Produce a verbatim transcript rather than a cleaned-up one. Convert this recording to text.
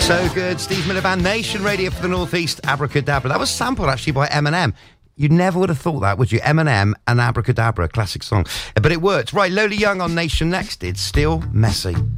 So good. Steve Miller Band, Nation Radio for the North East, Abracadabra. That was sampled actually by Eminem. You never would have thought that, would you? Eminem and Abracadabra, classic song. But it worked. Right, Lola Young on Nation next. It's Still Messy.